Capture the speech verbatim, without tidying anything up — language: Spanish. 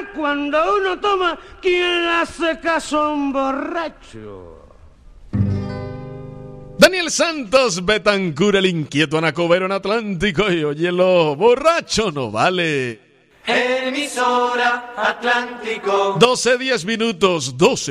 cuando uno toma, ¿quién le hace caso a un borracho? Daniel Santos Betancur, el inquieto anacobero en Atlántico. Y óyelo, borracho no vale. Emisora Atlántico. doce, diez minutos, doce.